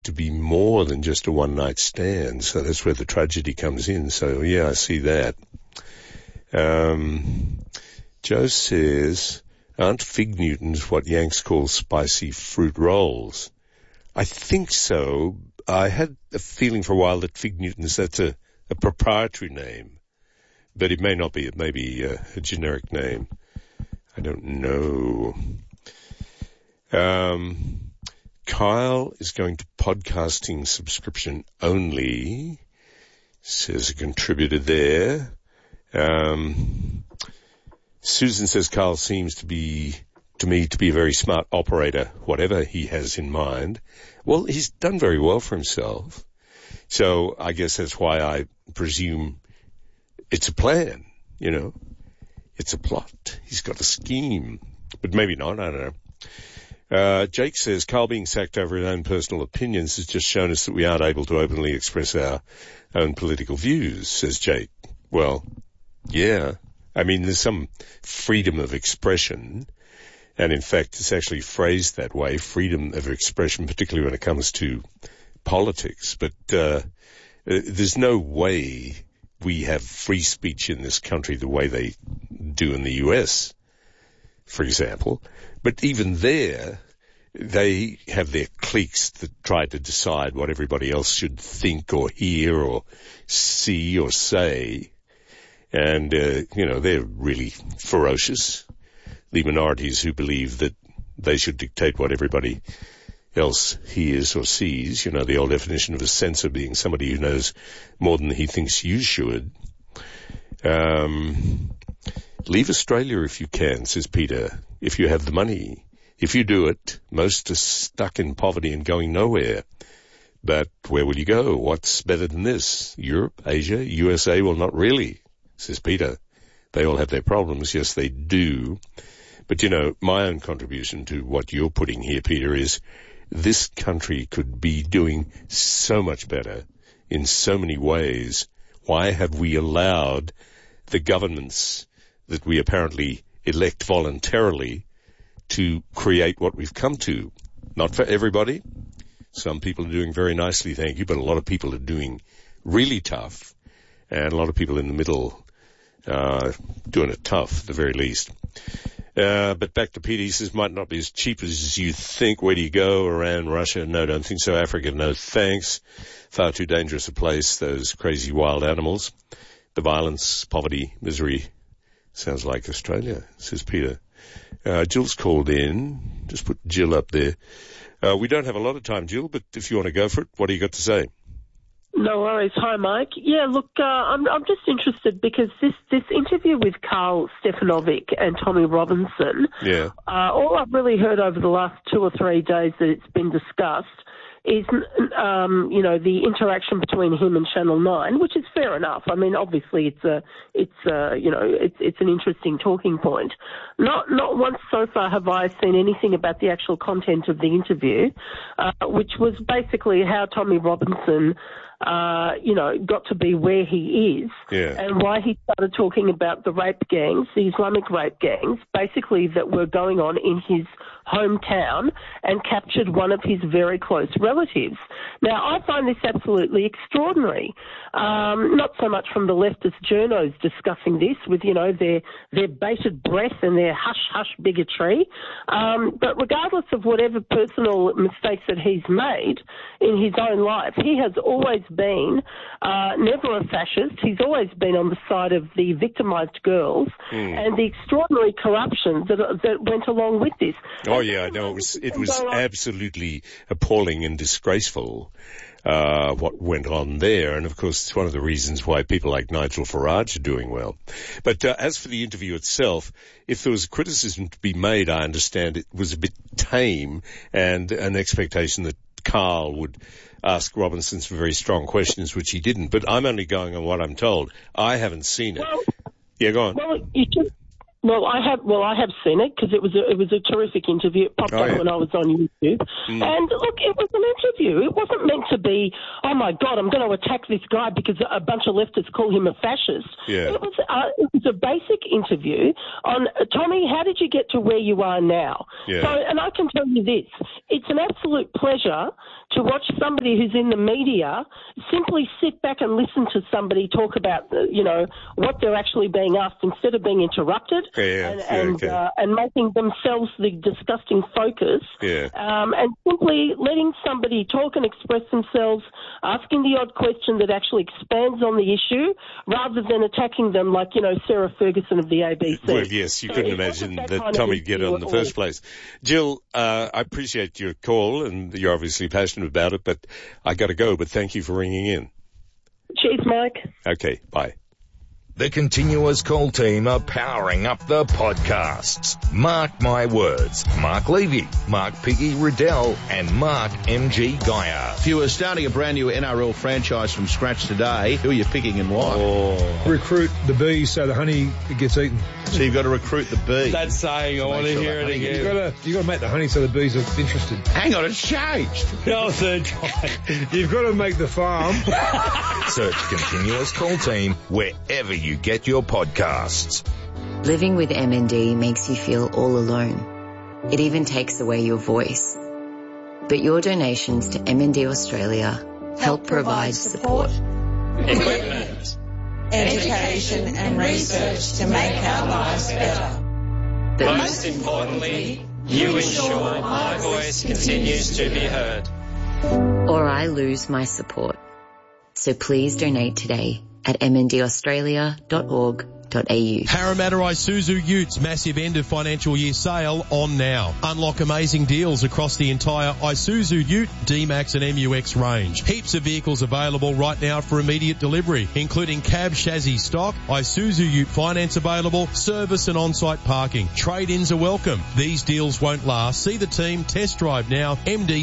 to be more than just a one-night stand. So that's where the tragedy comes in. So, yeah, I see that. Joe says, aren't fig Newtons what Yanks call spicy fruit rolls? I think so. I had a feeling for a while that fig Newtons, that's a proprietary name. But it may not be. It may be a generic name. I don't know. Kyle is going to podcasting subscription only, says a contributor there. Susan says Kyle seems to me to be a very smart operator, whatever he has in mind. Well, he's done very well for himself. So I guess that's why I presume it's a plan, you know. It's a plot. He's got a scheme. But maybe not, I don't know. Jake says, Carl being sacked over his own personal opinions has just shown us that we aren't able to openly express our own political views, says Jake. Well, yeah. I mean, there's some freedom of expression, and in fact, it's actually phrased that way, freedom of expression, particularly when it comes to politics. But there's no way we have free speech in this country the way they do in the US, for example. But even there, they have their cliques that try to decide what everybody else should think or hear or see or say. And, they're really ferocious. The minorities who believe that they should dictate what everybody else hears or sees. You know, the old definition of a censor being somebody who knows more than he thinks you should. Leave Australia if you can, says Peter, if you have the money. If you do it, most are stuck in poverty and going nowhere. But where will you go? What's better than this? Europe, Asia, USA? Well, not really, says Peter. They all have their problems. Yes, they do. But, my own contribution to what you're putting here, Peter, is this country could be doing so much better in so many ways. Why have we allowed the governments that we apparently elect voluntarily to create what we've come to? Not for everybody. Some people are doing very nicely, thank you, but a lot of people are doing really tough, and a lot of people in the middle doing it tough, at the very least. But back to Peter, he says, might not be as cheap as you think. Where do you go? Iran, Russia? No, don't think so. Africa? No, thanks. Far too dangerous a place, those crazy wild animals. The violence, poverty, misery. Sounds like Australia, says Peter. Jill's called in. Just put Jill up there. We don't have a lot of time, Jill, but if you want to go for it, what do you got to say? No worries. Hi, Mike. Yeah, look, I'm just interested because this interview with Carl Stefanovic and Tommy Robinson, all I've really heard over the last 2 or 3 days that it's been discussed is, the interaction between him and Channel 9, which is fair enough. I mean, obviously it's an interesting talking point. Not once so far have I seen anything about the actual content of the interview, which was basically how Tommy Robinson got to be where he is, and why he started talking about the rape gangs, the Islamic rape gangs, basically that were going on in his hometown and captured one of his very close relatives. Now, I find this absolutely extraordinary. Not so much from the leftist journos discussing this with, their bated breath and their hush-hush bigotry, but regardless of whatever personal mistakes that he's made in his own life, he has always been never a fascist. He's always been on the side of the victimised girls and the extraordinary corruption that went along with this. Oh yeah, no, it was absolutely appalling and disgraceful what went on there, and of course it's one of the reasons why people like Nigel Farage are doing well. But as for the interview itself, if there was criticism to be made, I understand it was a bit tame and an expectation that Carl would ask Robinson some very strong questions, which he didn't. But I'm only going on what I'm told. I haven't seen it. Well, yeah, go on. Well, Well, I have seen it because it was a terrific interview. It popped up when I was on YouTube. And look, it was an interview. It wasn't meant to be, oh my God, I'm going to attack this guy because a bunch of leftists call him a fascist. Yeah. It was a basic interview on, Tommy, how did you get to where you are now? Yeah. So, and I can tell you this, it's an absolute pleasure to watch somebody who's in the media simply sit back and listen to somebody talk about, what they're actually being asked instead of being interrupted. And making themselves the disgusting focus, and simply letting somebody talk and express themselves, asking the odd question that actually expands on the issue, rather than attacking them like, Sarah Ferguson of the ABC. Well, yes, you couldn't imagine that Tommy'd get on in the first place. Jill, I appreciate your call, and you're obviously passionate about it, but I got to go, but thank you for ringing in. Cheers, Mike. Okay, bye. The Continuous Call team are powering up the podcasts. Mark my words. Mark Levy, Mark Piggy Riddell, and Mark M.G. Geyer. If you were starting a brand new NRL franchise from scratch today, who are you picking and why? Recruit the bees so the honey gets eaten. So you've got to recruit the bee. That's saying I want to hear it again. You've got to make the honey so the bees are interested. Hang on, it's changed. No, third time. You've got to make the farm. Search Continuous Call team wherever you get your podcasts. Living with MND makes you feel all alone. It even takes away your voice. But your donations to MND Australia help provide support, equipment, education and research to make our lives better. But most importantly, you ensure my voice continues to be heard. Or I lose my support. So please donate today at mndaustralia.org.au. Parramatta Isuzu Utes massive end of financial year sale on now. Unlock amazing deals across the entire Isuzu Ute, D-Max and MUX range. Heaps of vehicles available right now for immediate delivery, including cab chassis stock, Isuzu Ute finance available, service and on-site parking. Trade-ins are welcome. These deals won't last. See the team, test drive now,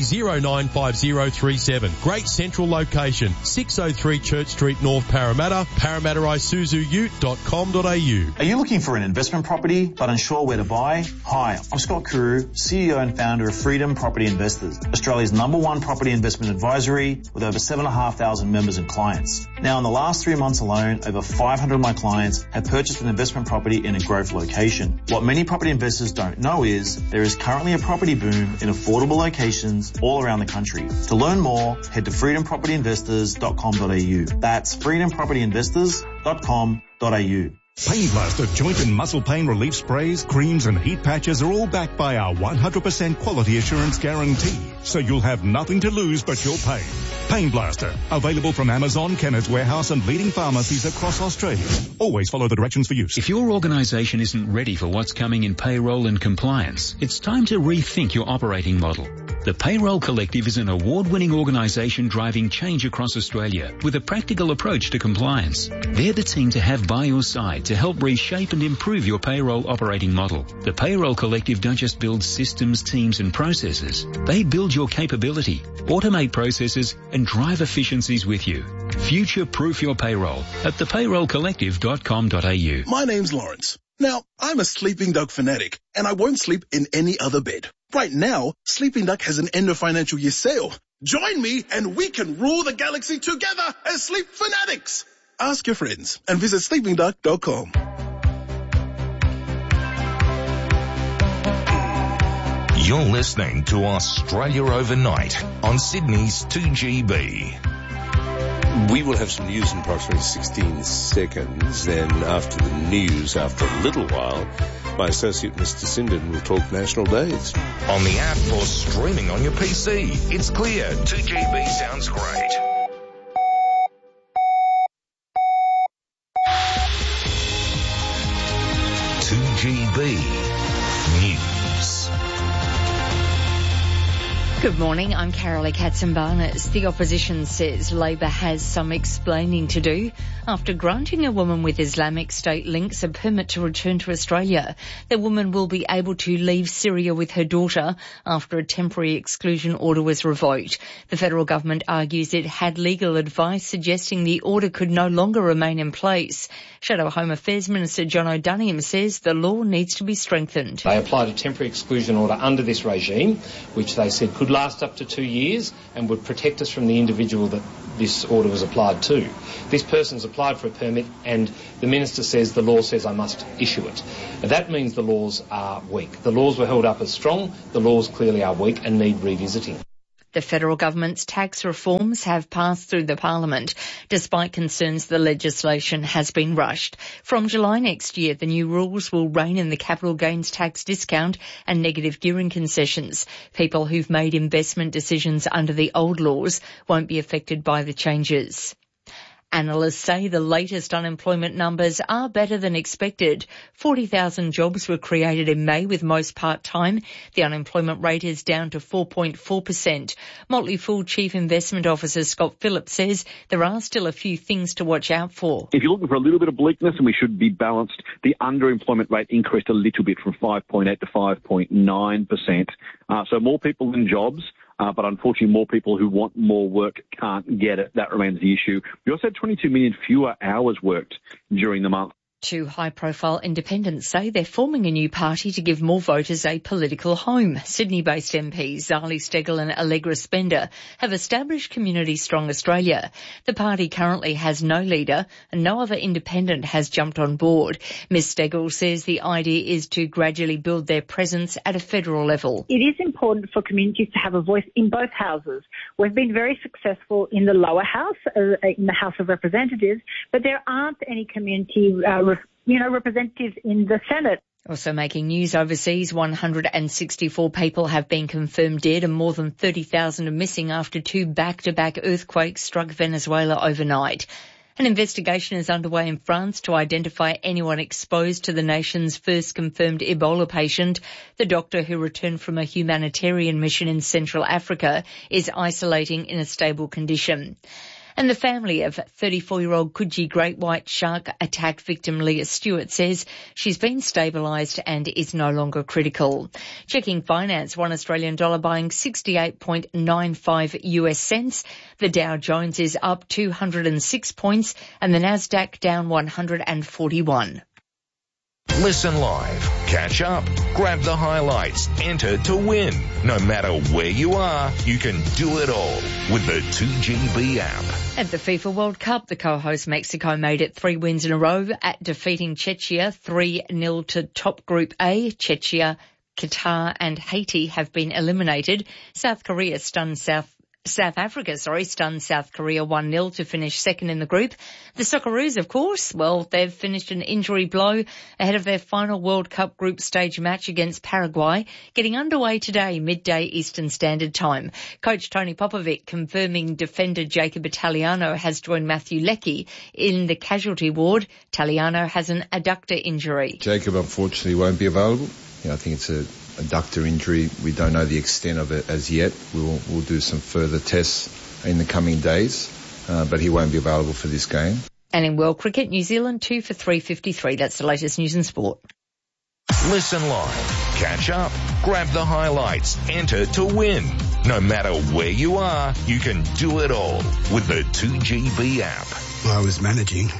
MD095037. Great central location, 603 Church Street, North Parramatta, ParramattaIsuzuUte.com.au. Are you looking for an investment property but unsure where to buy? Hi, I'm Scott Kuru, CEO and founder of Freedom Property Investors, Australia's #1 property investment advisory with over 7,500 members and clients. Now, in the last 3 months alone, over 500 of my clients have purchased an investment property in a growth location. What many property investors don't know is there is currently a property boom in affordable locations all around the country. To learn more, head to freedompropertyinvestors.com.au. That's freedompropertyinvestors.com.au. Pain Blaster joint and muscle pain relief sprays, creams and heat patches are all backed by our 100% quality assurance guarantee, so you'll have nothing to lose but your pain. Pain Blaster, available from Amazon, Chemist Warehouse and leading pharmacies across Australia. Always follow the directions for use. If your organisation isn't ready for what's coming in payroll and compliance, it's time to rethink your operating model. The Payroll Collective is an award-winning organisation driving change across Australia with a practical approach to compliance. They're the team to have by your side to help reshape and improve your payroll operating model. The Payroll Collective don't just build systems, teams and processes. They build your capability, automate processes and drive efficiencies with you. Future-proof your payroll at thepayrollcollective.com.au. My name's Lawrence. Now, I'm a Sleeping Dog fanatic, and I won't sleep in any other bed. Right now, Sleeping Duck has an end of financial year sale. Join me and we can rule the galaxy together as sleep fanatics. Ask your friends and visit sleepingduck.com. You're listening to Australia Overnight on Sydney's 2GB. We will have some news in approximately 16 seconds. Then after the news, after a little while, my associate Mr. Sinden will talk national days. On the app or streaming on your PC. It's clear. 2GB sounds great. GB News. Good morning, I'm Carolee Katzenbarnes. The opposition says Labor has some explaining to do after granting a woman with Islamic State links a permit to return to Australia. The woman will be able to leave Syria with her daughter after a temporary exclusion order was revoked. The federal government argues it had legal advice suggesting the order could no longer remain in place. Shadow Home Affairs Minister John O'Donnell says the law needs to be strengthened. They applied a temporary exclusion order under this regime, which they said could last up to 2 years and would protect us from the individual that this order was applied to. This person's applied for a permit and the Minister says the law says I must issue it. That means the laws are weak. The laws were held up as strong, the laws clearly are weak and need revisiting. The federal government's tax reforms have passed through the parliament, despite concerns the legislation has been rushed. From July next year, the new rules will rein in the capital gains tax discount and negative gearing concessions. People who've made investment decisions under the old laws won't be affected by the changes. Analysts say the latest unemployment numbers are better than expected. 40,000 jobs were created in May, with most part-time. The unemployment rate is down to 4.4%. Motley Fool Chief Investment Officer Scott Phillips says there are still a few things to watch out for. If you're looking for a little bit of bleakness, and we should be balanced, the underemployment rate increased a little bit from 5.8 to 5.9%. So more people in jobs. But unfortunately, more people who want more work can't get it. That remains the issue. We also had 22 million fewer hours worked during the month. Two high-profile independents say they're forming a new party to give more voters a political home. Sydney-based MPs Zali Steggall and Allegra Spender have established Community Strong Australia. The party currently has no leader and no other independent has jumped on board. Ms Steggall says the idea is to gradually build their presence at a federal level. It is important for communities to have a voice in both houses. We've been very successful in the lower house, in the House of Representatives, but there aren't any community representatives in the Senate. Also making news overseas, 164 people have been confirmed dead and more than 30,000 are missing after two back-to-back earthquakes struck Venezuela overnight. An investigation is underway in France to identify anyone exposed to the nation's first confirmed Ebola patient. The doctor, who returned from a humanitarian mission in Central Africa, is isolating in a stable condition. And the family of 34-year-old Coogee great white shark attack victim Leah Stewart says she's been stabilised and is no longer critical. Checking finance, one Australian dollar buying 68.95 US cents. The Dow Jones is up 206 points and the Nasdaq down 141. Listen live, catch up, grab the highlights, enter to win. No matter where you are, you can do it all with the 2GB app. At the FIFA World Cup, the co-host Mexico made it 3 wins in a row at defeating Czechia 3-0 to top Group A. Czechia, Qatar and Haiti have been eliminated. South Africa stunned South Korea 1-0 to finish second in the group. The Socceroos, of course, well, they've finished an injury blow ahead of their final World Cup group stage match against Paraguay, getting underway today, midday Eastern Standard Time. Coach Tony Popovic confirming defender Jacob Italiano has joined Matthew Leckie in the casualty ward. Italiano has an adductor injury. Jacob unfortunately won't be available. I think it's a adductor injury. We don't know the extent of it as yet. We'll do some further tests in the coming days, but he won't be available for this game. And in world cricket, New Zealand 2 for 353. That's the latest news and sport. Listen live, catch up, grab the highlights, enter to win. No matter where you are, you can do it all with the 2GB app. I was managing,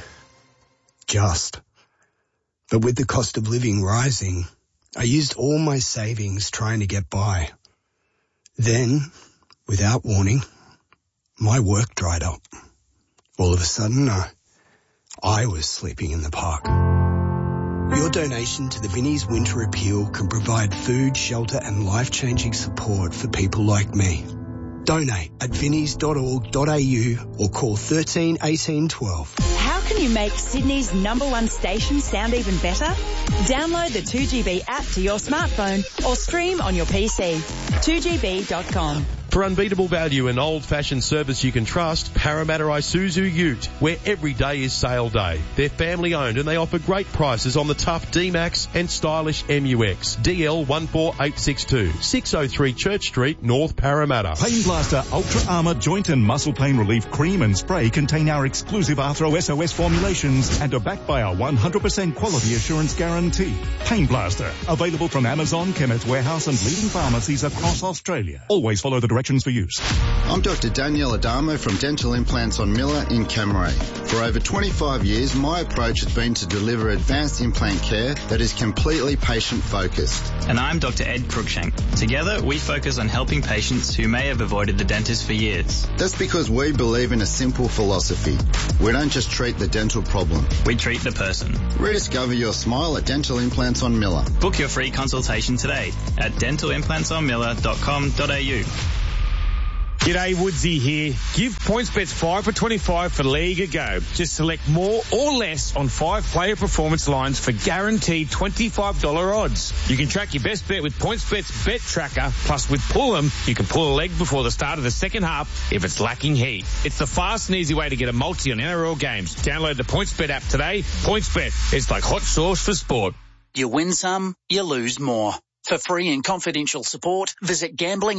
but with the cost of living rising, I used all my savings trying to get by. Then, without warning, my work dried up. All of a sudden, I was sleeping in the park. Your donation to the Vinnie's Winter Appeal can provide food, shelter and life-changing support for people like me. Donate at vinnies.org.au or call 13 18 12. How can you make Sydney's #1 station sound even better? Download the 2GB app to your smartphone or stream on your PC. 2GB.com. For unbeatable value and old-fashioned service you can trust, Parramatta Isuzu Ute, where every day is sale day. They're family-owned and they offer great prices on the tough D-Max and stylish MUX. DL 14862, 603 Church Street, North Parramatta. Pain Blaster Ultra Armour Joint and Muscle Pain Relief Cream and Spray contain our exclusive Arthro SOS formulations and are backed by our 100% quality assurance guarantee. Pain Blaster, available from Amazon, Chemist Warehouse and leading pharmacies across Australia. Always follow the directions for use. I'm Dr. Danielle Adamo from Dental Implants on Miller in Camaray. For over 25 years, my approach has been to deliver advanced implant care that is completely patient-focused. And I'm Dr. Ed Cruikshank. Together, we focus on helping patients who may have avoided the dentist for years. That's because we believe in a simple philosophy. We don't just treat the dental problem. We treat the person. Rediscover your smile at Dental Implants on Miller. Book your free consultation today at dentalimplantsonmiller.com.au. G'day, Woodsy here. Give PointsBet 5 for 25 for League a go. Just select more or less on 5 player performance lines for guaranteed $25 odds. You can track your best bet with PointsBet's Bet Tracker. Plus, with Pull'em, you can pull a leg before the start of the second half if it's lacking heat. It's the fast and easy way to get a multi on NRL games. Download the PointsBet app today. PointsBet, it's like hot sauce for sport. You win some, you lose more. For free and confidential support, visit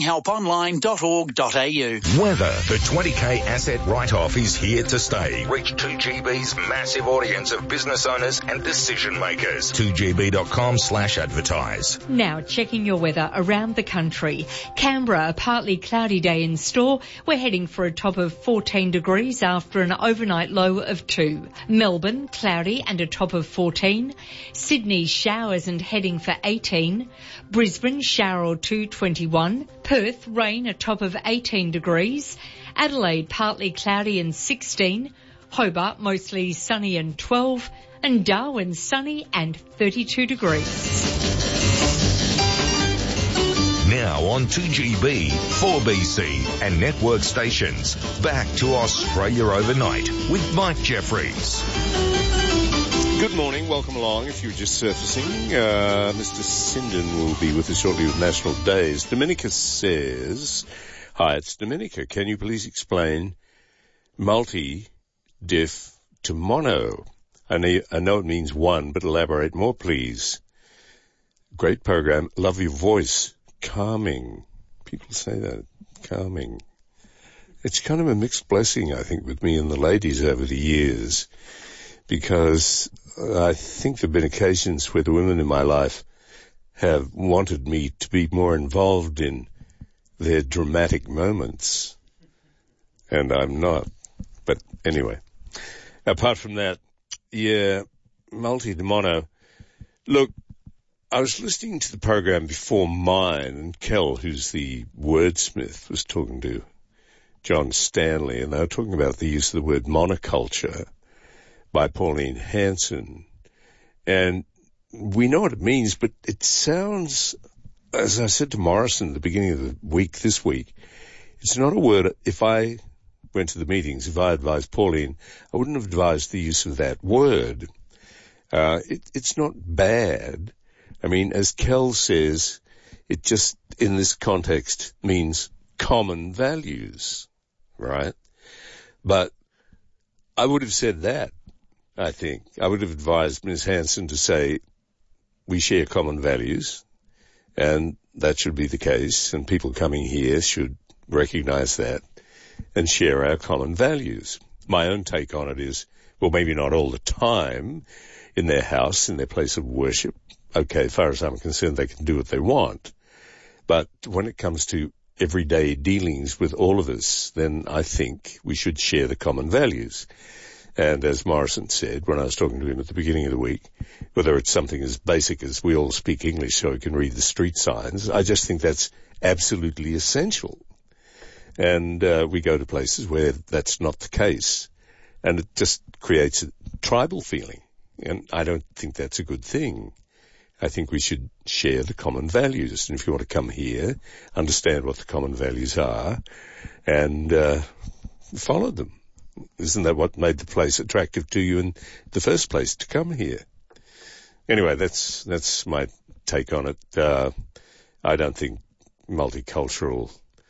gamblinghelponline.org.au. Weather. The 20K asset write-off is here to stay. Reach 2GB's massive audience of business owners and decision makers. 2GB.com/advertise. Now checking your weather around the country. Canberra, a partly cloudy day in store. We're heading for a top of 14 degrees after an overnight low of 2. Melbourne, cloudy and a top of 14. Sydney, showers and heading for 18. Brisbane, shower or 2, 21. Perth, rain, a top of 18 degrees. Adelaide, partly cloudy and 16. Hobart, mostly sunny and 12. And Darwin, sunny and 32 degrees. Now on 2GB, 4BC and network stations. Back to Australia Overnight with Mike Jeffries. Good morning, welcome along. If you're just surfacing, Mr. Sinden will be with us shortly with National Days. Dominica says, hi, it's Dominica. Can you please explain multi-diff to mono? I know it means one, but elaborate more, please. Great program. Love your voice. Calming. People say that. Calming. It's kind of a mixed blessing, I think, with me and the ladies over the years, because I think there have been occasions where the women in my life have wanted me to be more involved in their dramatic moments, and I'm not. But anyway, apart from that, yeah, multi to mono. Look, I was listening to the program before mine, and Kel, who's the wordsmith, was talking to John Stanley, and they were talking about the use of the word monoculture by Pauline Hanson. And we know what it means, but it sounds, as I said to Morrison at the beginning of the week, this week, it's not a word. If I went to the meetings, if I advised Pauline, I wouldn't have advised the use of that word. It's not bad. I mean, as Kel says, it just, in this context, means common values, right? But I would have said that. I think I would have advised Ms. Hanson to say we share common values, and that should be the case, and people coming here should recognize that and share our common values. My own take on it is, well, maybe not all the time in their house, in their place of worship. Okay, as far as I'm concerned, they can do what they want. But when it comes to everyday dealings with all of us, then I think we should share the common values. And as Morrison said, when I was talking to him at the beginning of the week, whether it's something as basic as we all speak English so we can read the street signs, I just think that's absolutely essential. And we go to places where that's not the case. And it just creates a tribal feeling. And I don't think that's a good thing. I think we should share the common values. And if you want to come here, understand what the common values are, and follow them. Isn't that what made the place attractive to you in the first place, to come here? Anyway, that's my take on it. I don't think multicultural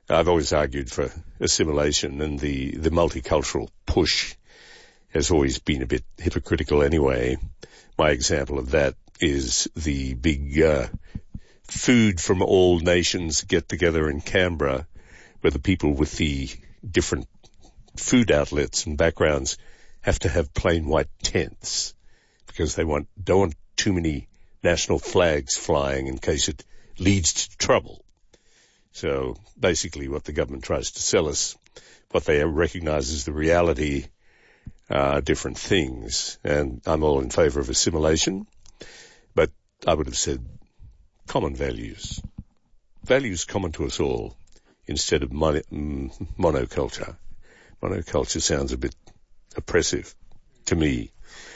I've always argued for assimilation, and the multicultural push has always been a bit hypocritical anyway. My example of that is the big food from all nations get together in Canberra, where the people with the different food outlets and backgrounds have to have plain white tents because they don't want too many national flags flying in case it leads to trouble. So basically what the government tries to sell us, what they recognize as the reality, are different things. And I'm all in favor of assimilation, but I would have said common values. Values common to us all instead of monoculture. Monoculture sounds a bit oppressive to me.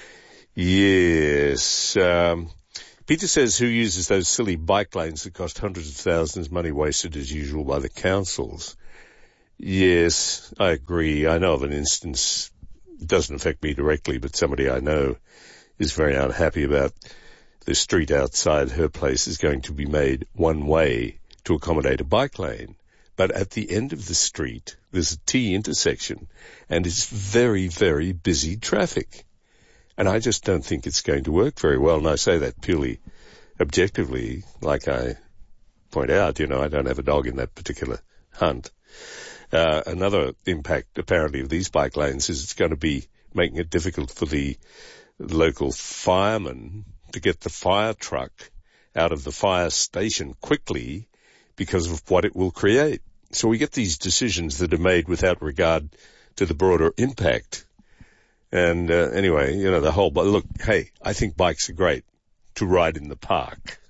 Yes. Peter says, who uses those silly bike lanes that cost hundreds of thousands, money wasted as usual by the councils? Yes, I agree. I know of an instance, it doesn't affect me directly, but somebody I know is very unhappy about the street outside her place is going to be made one way to accommodate a bike lane. But at the end of the street, there's a T intersection, and it's very, very busy traffic. And I just don't think it's going to work very well. And I say that purely objectively, like I point out, I don't have a dog in that particular hunt. Another impact, apparently, of these bike lanes is it's going to be making it difficult for the local firemen to get the fire truck out of the fire station quickly because of what it will create. So we get these decisions that are made without regard to the broader impact. And anyway, the whole... But look, hey, I think bikes are great to ride in the park.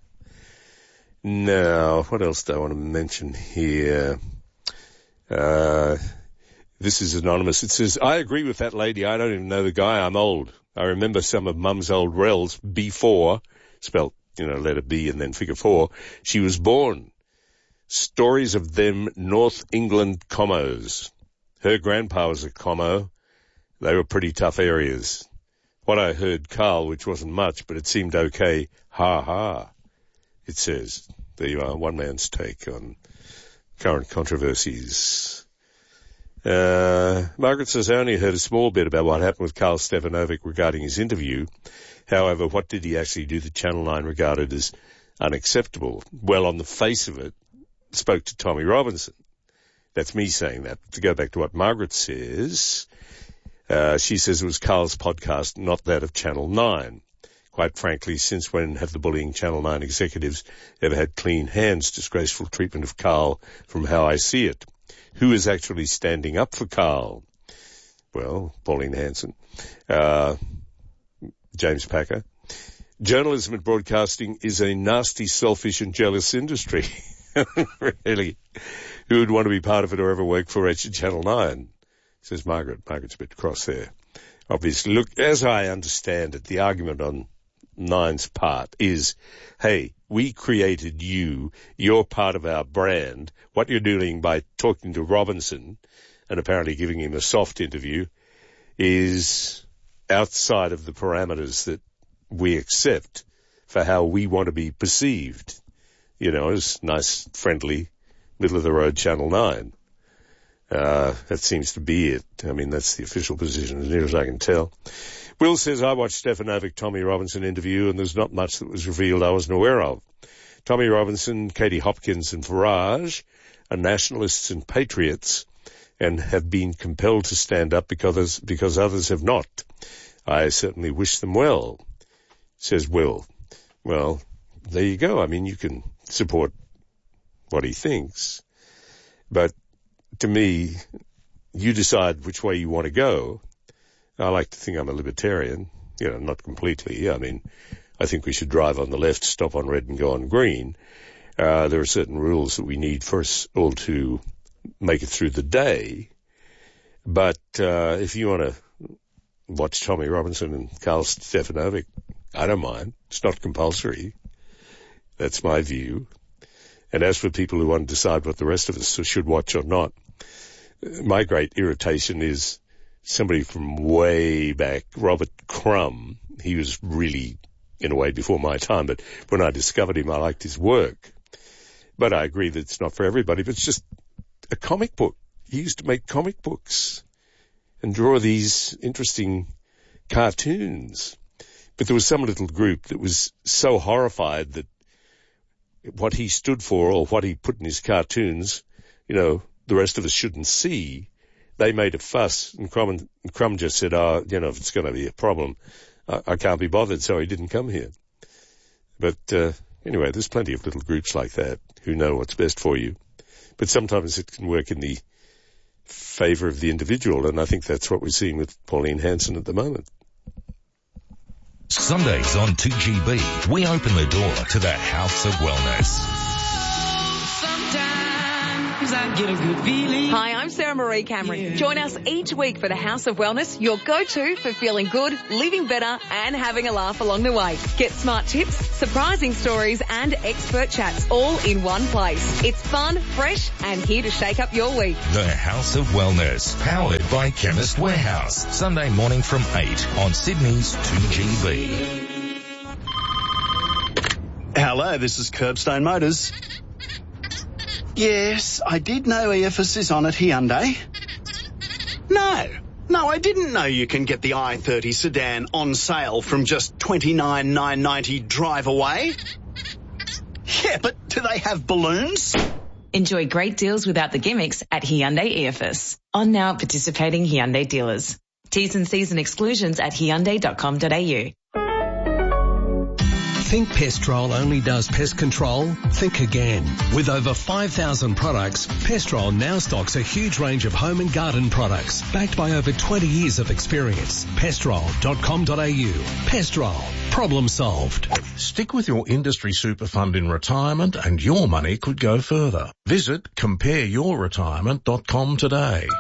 Now, what else do I want to mention here? This is anonymous. It says, I agree with that lady. I don't even know the guy. I'm old. I remember some of Mum's old rels before, spelt, letter B and then figure 4. She was born. Stories of them North England commos. Her grandpa was a commo. They were pretty tough areas. What I heard, Carl, which wasn't much, but it seemed okay. Ha ha, it says. There you are, one man's take on current controversies. Margaret says, I only heard a small bit about what happened with Karl Stefanovic regarding his interview. However, what did he actually do that Channel 9 regarded as unacceptable? Well, on the face of it, spoke to Tommy Robinson. That's me saying that. To go back to what Margaret says, she says it was Karl's podcast, not that of Channel 9. Quite frankly, since when have the bullying Channel 9 executives ever had clean hands? Disgraceful treatment of Karl from how I see it. Who is actually standing up for Karl? Well, Pauline Hanson, James Packer. Journalism and broadcasting is a nasty, selfish and jealous industry. Really. Who would want to be part of it or ever work for Channel 9? Says Margaret. Margaret's a bit cross there. Obviously, look, as I understand it, the argument on Nine's part is, hey, we created you. You're part of our brand. What you're doing by talking to Robinson and apparently giving him a soft interview is outside of the parameters that we accept for how we want to be perceived. As nice, friendly, middle-of-the-road Channel 9. That seems to be it. I mean, that's the official position, as near as I can tell. Will says, I watched Stefanovic, Tommy Robinson interview, and there's not much that was revealed I wasn't aware of. Tommy Robinson, Katie Hopkins, and Farage are nationalists and patriots and have been compelled to stand up because others have not. I certainly wish them well, says Will. Well, there you go. I mean, you can support what he thinks, but to me, you decide which way you want to go. I like to think I'm a libertarian, not completely. I mean, I think we should drive on the left, stop on red, and go on green. There are certain rules that we need for us all to make it through the day. But if you want to watch Tommy Robinson and Karl Stefanovic, I don't mind. It's not compulsory. That's my view. And as for people who want to decide what the rest of us should watch or not, my great irritation is somebody from way back, Robert Crumb. He was really, in a way, before my time, but when I discovered him, I liked his work. But I agree that it's not for everybody, but it's just a comic book. He used to make comic books and draw these interesting cartoons. But there was some little group that was so horrified that what he stood for or what he put in his cartoons, the rest of us shouldn't see. They made a fuss, and Crumb just said, if it's going to be a problem, I can't be bothered, so he didn't come here. But anyway, there's plenty of little groups like that who know what's best for you. But sometimes it can work in the favour of the individual, and I think that's what we're seeing with Pauline Hanson at the moment. Sundays on 2GB, we open the door to the House of Wellness. I get a good feeling. Hi, I'm Sarah Marie Cameron. Join us each week for the House of Wellness, your go-to for feeling good, living better, and having a laugh along the way. Get smart tips, surprising stories, and expert chats all in one place. It's fun, fresh, and here to shake up your week. The House of Wellness, powered by Chemist Warehouse. Sunday morning from 8 on Sydney's 2GB. Hello, this is Curbstone Motors. Yes, I did know EFS is on at Hyundai. No, I didn't know you can get the i30 sedan on sale from just $29,990 drive away. Yeah, but do they have balloons? Enjoy great deals without the gimmicks at Hyundai EFS. On now participating Hyundai dealers. T's and C's and exclusions at Hyundai.com.au. Think Pestrol only does pest control? Think again. With over 5,000 products, Pestrol now stocks a huge range of home and garden products, backed by over 20 years of experience. Pestrol.com.au. Pestrol. Problem solved. Stick with your industry super fund in retirement and your money could go further. Visit compareyourretirement.com today.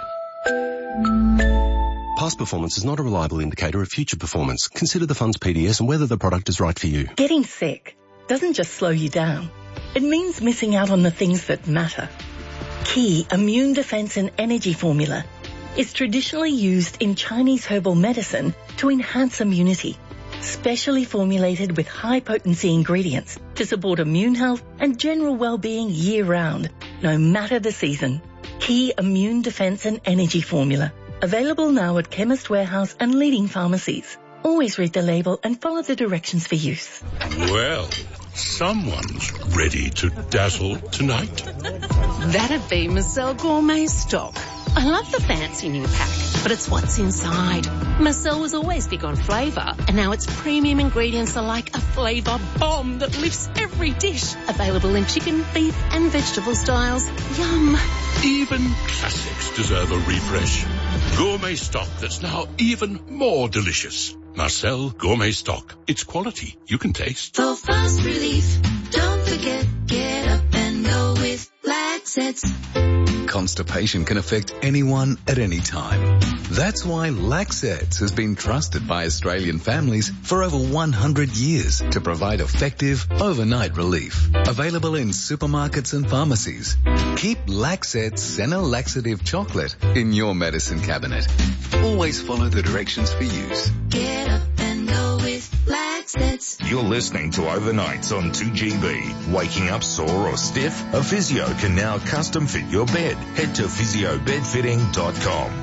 Past performance is not a reliable indicator of future performance. Consider the fund's PDS and whether the product is right for you. Getting sick doesn't just slow you down. It means missing out on the things that matter. Key Immune Defense and Energy Formula is traditionally used in Chinese herbal medicine to enhance immunity, specially formulated with high-potency ingredients to support immune health and general well-being year-round, no matter the season. Key Immune Defense and Energy Formula. Available now at Chemist Warehouse and leading pharmacies. Always read the label and follow the directions for use. Well, someone's ready to dazzle tonight. That'd be Marcel Gourmet Stock. I love the fancy new pack, but it's what's inside. Marcel was always big on flavour, and now its premium ingredients are like a flavour bomb that lifts every dish. Available in chicken, beef and vegetable styles. Yum! Even classics deserve a refresh. Gourmet Stock that's now even more delicious. Marcel Gourmet Stock. It's quality you can taste. For fast relief, don't forget, get up and go with Laxets. Constipation can affect anyone at any time. That's why Laxets has been trusted by Australian families for over 100 years to provide effective overnight relief. Available in supermarkets and pharmacies. Keep Laxets Senna Laxative Chocolate in your medicine cabinet. Always follow the directions for use. Get up and go with Laxets. You're listening to Overnights on 2GB. Waking up sore or stiff? A physio can now custom fit your bed. Head to physiobedfitting.com.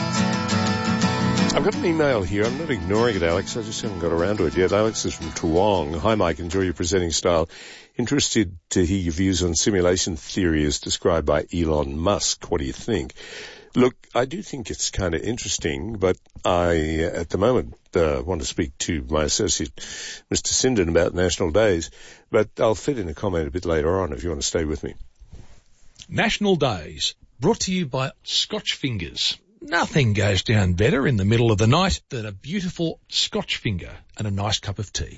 I've got an email here. I'm not ignoring it, Alex. I just haven't got around to it yet. Alex is from Toowong. Hi, Mike. Enjoy your presenting style. Interested to hear your views on simulation theory as described by Elon Musk. What do you think? Look, I do think it's kind of interesting, but I, at the moment, want to speak to my associate, Mr. Sinden, about National Days, but I'll fit in a comment a bit later on if you want to stay with me. National Days, brought to you by Scotch Fingers. Nothing goes down better in the middle of the night than a beautiful Scotch finger and a nice cup of tea.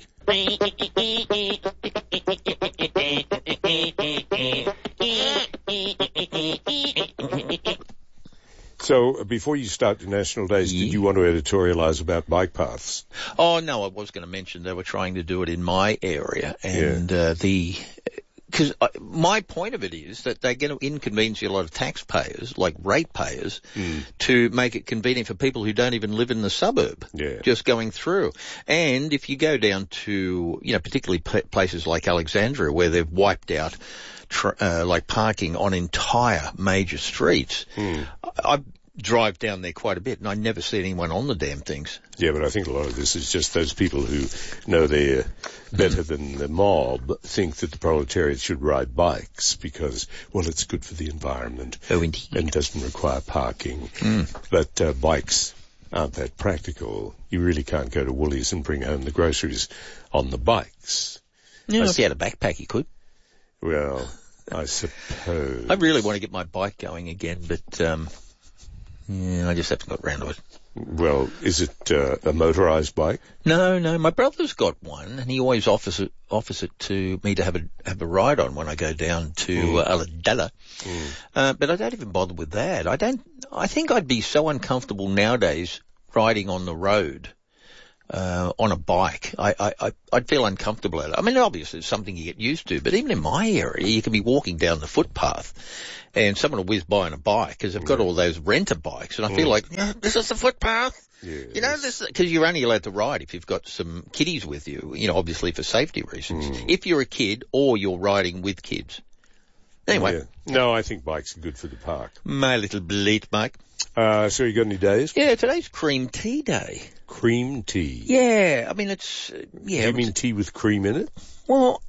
So, before you start the National Days, did you want to editorialise about bike paths? Oh, no, I was going to mention they were trying to do it in my area, and the because my point of it is that they're going to inconvenience a lot of taxpayers, like ratepayers, to make it convenient for people who don't even live in the suburb, just going through. And if you go down to, particularly places like Alexandria, where they've wiped out like parking on entire major streets, I drive down there quite a bit, and I never see anyone on the damn things. Yeah, but I think a lot of this is just those people who know they're better than the mob think that the proletariat should ride bikes because, well, it's good for the environment. Oh, indeed. And doesn't require parking. But bikes aren't that practical. You really can't go to Woolies and bring home the groceries on the bikes. Yeah, if you had a backpack, you could. Well, I suppose. I really want to get my bike going again, but I just haven't got round to it. Well, is it a motorised bike? No. My brother's got one, and he always offers it to me to have a ride on when I go down to Ulladulla. But I don't even bother with that. I think I'd be so uncomfortable nowadays riding on the road on a bike. I'd feel uncomfortable at it. I mean, obviously it's something you get used to, but even in my area, you can be walking down the footpath and someone will whiz by on a bike because they've got all those renter bikes, and I feel like, this is the footpath. Yes. This, because you're only allowed to ride if you've got some kiddies with you, obviously for safety reasons. If you're a kid or you're riding with kids. Anyway. Yeah. No, I think bikes are good for the park. My little bleat, Mike. So you got any days? Yeah, today's cream tea day. Cream tea? Yeah, I mean, it's, Do you mean tea with cream in it? Well,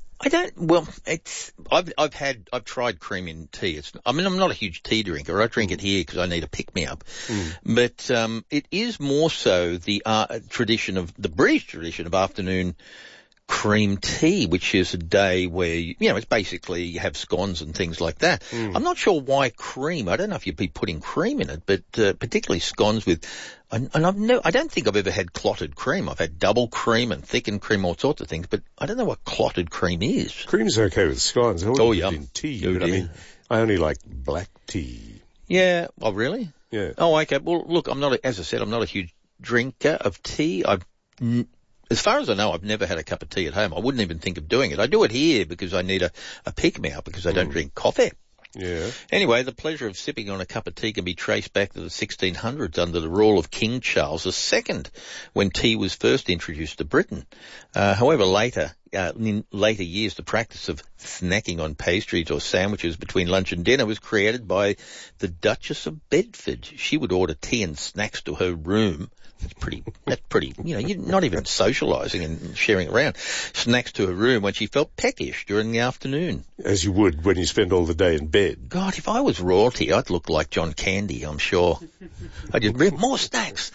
I've tried cream in tea. I'm not a huge tea drinker. I drink it here because I need a pick-me-up. But, it is more so the British tradition of afternoon cream tea, which is a day where, it's basically you have scones and things like that. I'm not sure why cream. I don't know if you'd be putting cream in it, but particularly scones with, I don't think I've ever had clotted cream. I've had double cream and thickened cream, all sorts of things, but I don't know what clotted cream is. Cream's okay with scones. I in tea, but I mean, I only like black tea. Yeah. Oh, really? Yeah. Oh, okay. Well, look, as I said, I'm not a huge drinker of tea. As far as I know, I've never had a cup of tea at home. I wouldn't even think of doing it. I do it here because I need a pick-me-up because I don't drink coffee. Yeah. Anyway, the pleasure of sipping on a cup of tea can be traced back to the 1600s under the rule of King Charles II, when tea was first introduced to Britain. However, in later years, the practice of snacking on pastries or sandwiches between lunch and dinner was created by the Duchess of Bedford. She would order tea and snacks to her room. That's pretty, you're not even socialising and sharing around. Snacks to her room when she felt peckish during the afternoon. As you would when you spend all the day in bed. God, if I was royalty, I'd look like John Candy, I'm sure. I'd just bring more snacks.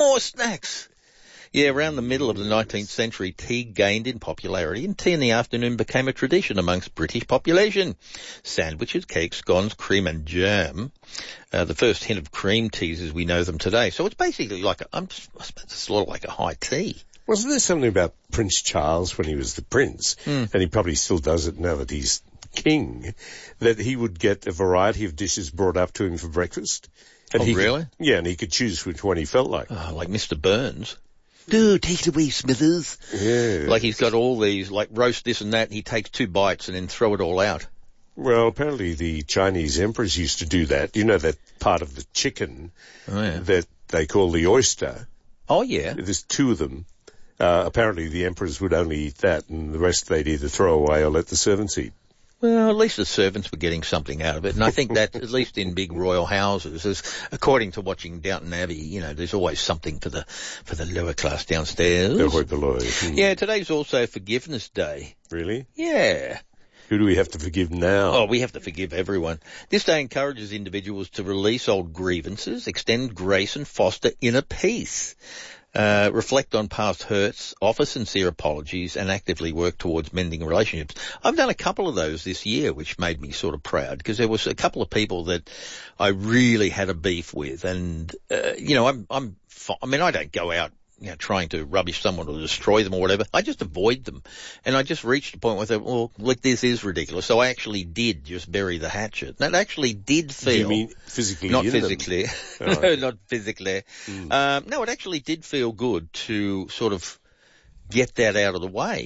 Yeah, around the middle of the 19th century, tea gained in popularity, and tea in the afternoon became a tradition amongst British population. Sandwiches, cakes, scones, cream and jam. The first hint of cream teas as we know them today. So it's basically I suppose it's sort of like a high tea. Wasn't there something about Prince Charles when he was the prince, and he probably still does it now that he's king, that he would get a variety of dishes brought up to him for breakfast? And really? And he could choose which one he felt like. Oh, like Mr. Burns. Do take it away, Smithers. Yeah. Like he's got all these, like roast this and that, and he takes 2 bites and then throw it all out. Well, apparently the Chinese emperors used to do that. You know that part of the chicken that they call the oyster? Oh, yeah. There's 2 of them. Apparently the emperors would only eat that, and the rest they'd either throw away or let the servants eat. Well, at least the servants were getting something out of it, and I think that, at least in big royal houses, according to watching Downton Abbey, there's always something for the lower class downstairs. Yeah, today's also Forgiveness Day. Really? Yeah. Who do we have to forgive now? Oh, we have to forgive everyone. This day encourages individuals to release old grievances, extend grace and foster inner peace. Reflect on past hurts, offer sincere apologies, and actively work towards mending relationships. I've done a couple of those this year, which made me sort of proud, because there was a couple of people that I really had a beef with, and I don't go out trying to rubbish someone or destroy them or whatever. I just avoid them. And I just reached a point where I thought, well, look, this is ridiculous. So I actually did just bury the hatchet. That actually did feel... You mean physically? Not physically. No, not physically. Mm. No, it actually did feel good to sort of get that out of the way.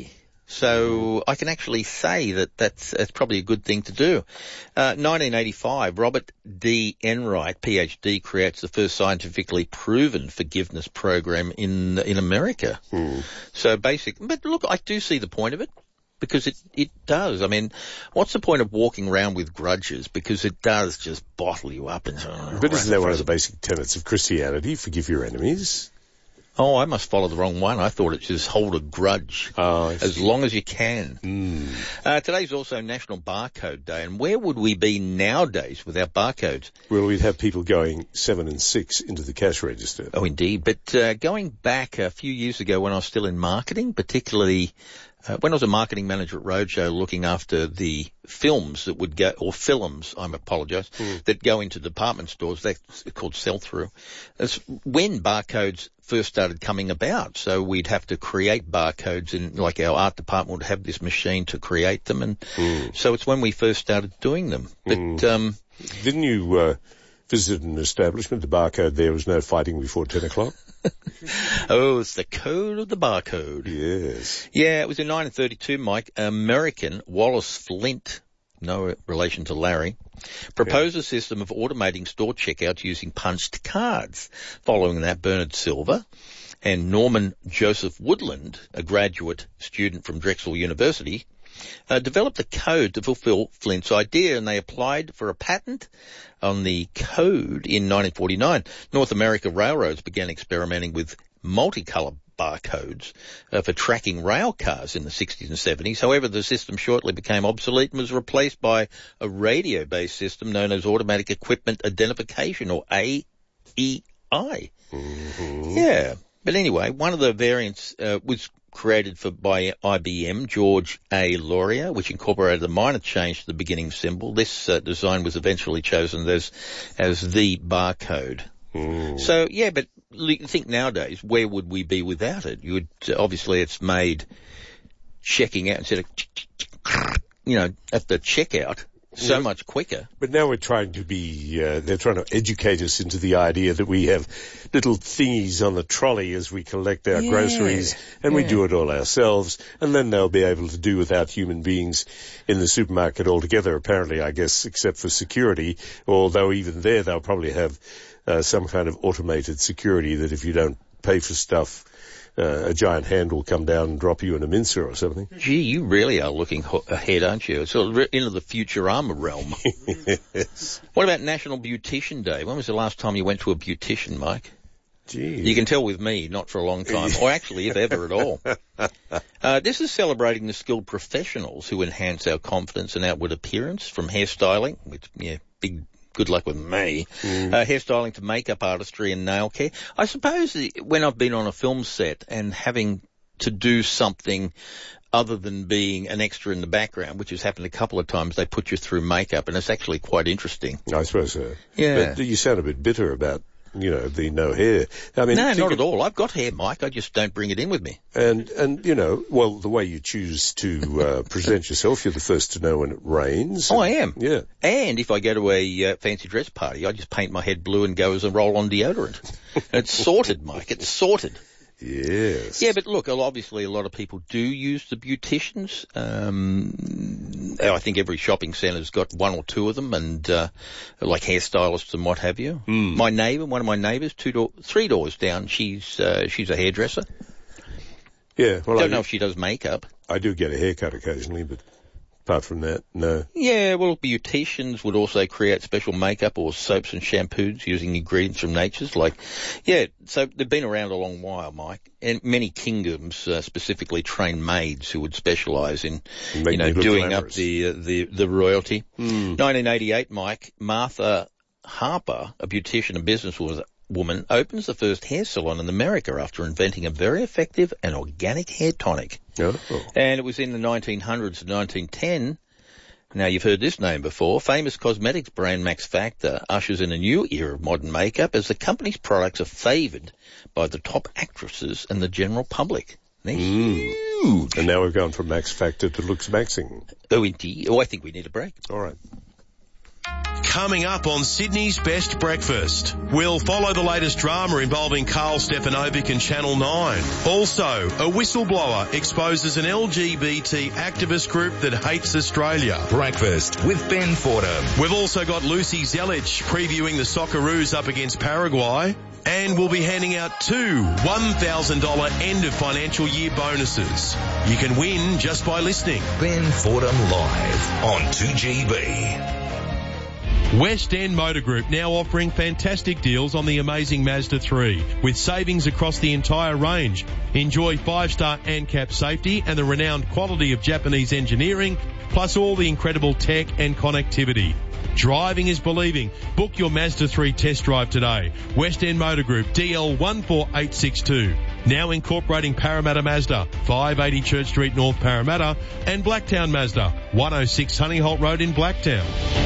So I can actually say that's probably a good thing to do. 1985, Robert D. Enright, PhD, creates the first scientifically proven forgiveness program in America. So but look, I do see the point of it. Because it does. I mean, what's the point of walking around with grudges? Because it does just bottle you up. But isn't that one of the basic tenets of Christianity? Forgive your enemies. Oh, I must follow the wrong one. I thought it just hold a grudge as long as you can. Today's also National Barcode Day, and where would we be nowadays without barcodes? Well, we'd have people going 7 and 6 into the cash register. Oh, indeed. But going back a few years ago when I was still in marketing, particularly when I was a marketing manager at Roadshow looking after the films that would go, or films, I apologise, that go into department stores, that's called sell-through. That's when barcodes first started coming about. So we'd have to create barcodes in, like our art department would have this machine to create them. And so it's when we first started doing them. But, didn't you, visit an establishment? The barcode there was no fighting before 10 o'clock. Oh, it's the code of the barcode. Yes. Yeah, it was in 1932, Mike. American Wallace Flint, no relation to Larry, proposed a system of automating store checkouts using punched cards. Following that, Bernard Silver and Norman Joseph Woodland, a graduate student from Drexel University, developed a code to fulfill Flint's idea, and they applied for a patent on the code in 1949. North America railroads began experimenting with multicolour barcodes for tracking rail cars in the 60s and 70s. However, the system shortly became obsolete and was replaced by a radio-based system known as Automatic Equipment Identification, or AEI. Yeah. But anyway, one of the variants was created by IBM, George A. Laurier, which incorporated a minor change to the beginning symbol. This design was eventually chosen as the barcode. So, yeah, but think nowadays, where would we be without it? You would, obviously it's made checking out instead of, at the checkout so much quicker. But now we're trying to be, they're trying to educate us into the idea that we have little thingies on the trolley as we collect our groceries, and we do it all ourselves, and then they'll be able to do without human beings in the supermarket altogether, apparently, I guess, except for security, although even there they'll probably have some kind of automated security that if you don't pay for stuff, a giant hand will come down and drop you in a mincer or something. Gee, you really are looking ahead, aren't you? It's sort of into the Futurama realm. Yes. What about National Beautician Day? When was the last time you went to a beautician, Mike? Gee. You can tell with me, not for a long time, or actually, if ever at all. This is celebrating the skilled professionals who enhance our confidence and outward appearance, from hairstyling, which, good luck with me. Hairstyling to makeup artistry and nail care. I suppose when I've been on a film set and having to do something other than being an extra in the background, which has happened a couple of times, they put you through makeup, and it's actually quite interesting. I suppose so. Yeah. But you sound a bit bitter about, the no hair. I mean, no, not at all. I've got hair, Mike. I just don't bring it in with me. And the way you choose to present yourself, you're the first to know when it rains. Oh, I am. Yeah. And if I go to a fancy dress party, I just paint my head blue and go as a roll-on deodorant. It's sorted, Mike. It's sorted. Yes. Yeah, but look, obviously a lot of people do use the beauticians. I think every shopping centre's got one or two of them, and like hairstylists and what have you. My neighbour, one of my neighbours, 3 doors down, she's a hairdresser. Yeah. Well, I don't know if she does makeup. I do get a haircut occasionally, but apart from that, no. Yeah, well, beauticians would also create special makeup or soaps and shampoos using ingredients from nature's so they've been around a long while, Mike. And many kingdoms specifically train maids who would specialise in, doing up the royalty. 1988, Mike, Martha Harper, a beautician and businesswoman, opens the first hair salon in America after inventing a very effective and organic hair tonic. Oh. And it was in the 1900s and 1910. Now, you've heard this name before. Famous cosmetics brand Max Factor ushers in a new era of modern makeup as the company's products are favoured by the top actresses and the general public. They're huge. And now we've gone from Max Factor to Lux Maxing. Oh, indeed. Oh, I think we need a break. All right. coming up on Sydney's Best Breakfast. We'll follow the latest drama involving Carl Stefanovic and Channel 9. Also, a whistleblower exposes an LGBT activist group that hates Australia. Breakfast with Ben Fordham. We've also got Lucy Zelic previewing the Socceroos up against Paraguay. And we'll be handing out 2 $1,000 end of financial year bonuses. You can win just by listening. Ben Fordham live on 2GB. West End Motor Group now offering fantastic deals on the amazing Mazda 3 with savings across the entire range. Enjoy 5-star ANCAP safety and the renowned quality of Japanese engineering, plus all the incredible tech and connectivity. Driving is believing. Book your Mazda 3 test drive today. West End Motor Group, DL 14862. Now incorporating Parramatta Mazda, 580 Church Street, North Parramatta, and Blacktown Mazda, 106 Honeyholt Road in Blacktown.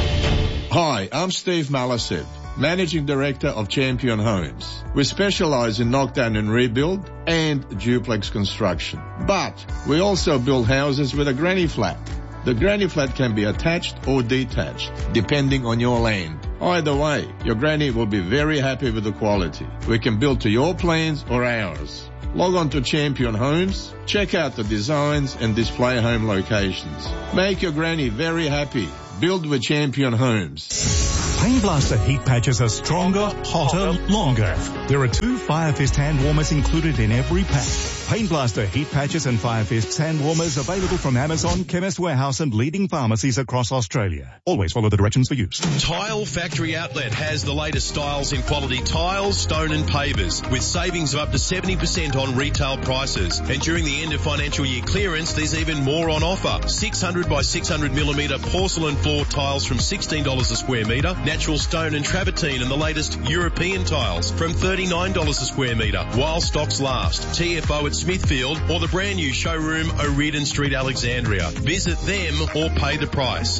Hi, I'm Steve Malased, Managing Director of Champion Homes. We specialise in knockdown and rebuild and duplex construction. But we also build houses with a granny flat. The granny flat can be attached or detached, depending on your land. Either way, your granny will be very happy with the quality. We can build to your plans or ours. Log on to Champion Homes, check out the designs and display home locations. Make your granny very happy. Build with Champion Homes. Pain Blaster heat patches are stronger, hotter, longer. There are 2 Fire Fist hand warmers included in every pack. Pain Blaster heat patches and Fire Fist hand warmers available from Amazon, Chemist Warehouse and leading pharmacies across Australia. Always follow the directions for use. Tile Factory Outlet has the latest styles in quality tiles, stone and pavers with savings of up to 70% on retail prices. And during the end of financial year clearance, there's even more on offer. 600 by 600 millimetre porcelain floor tiles from $16 a square metre, natural stone and travertine and the latest European tiles from $39 a square metre while stocks last. TFO at Smithfield or the brand new showroom O'Riordan Street, Alexandria. Visit them or pay the price.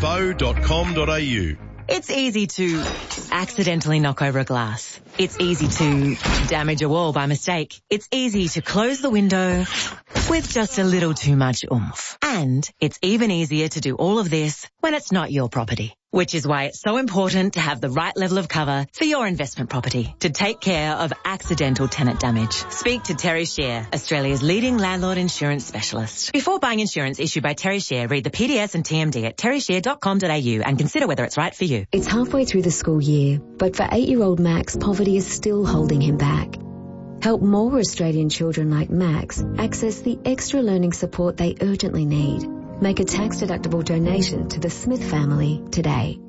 tfo.com.au. It's easy to accidentally knock over a glass. It's easy to damage a wall by mistake. It's easy to close the window with just a little too much oomph. And it's even easier to do all of this when it's not your property. Which is why it's so important to have the right level of cover for your investment property to take care of accidental tenant damage. Speak to Terry Shear, Australia's leading landlord insurance specialist. Before buying insurance issued by Terry Shear, read the PDS and TMD at terryshear.com.au and consider whether it's right for you. It's halfway through the school year, but for 8-year-old Max, poverty is still holding him back. Help more Australian children like Max access the extra learning support they urgently need. Make a tax-deductible donation to the Smith family today.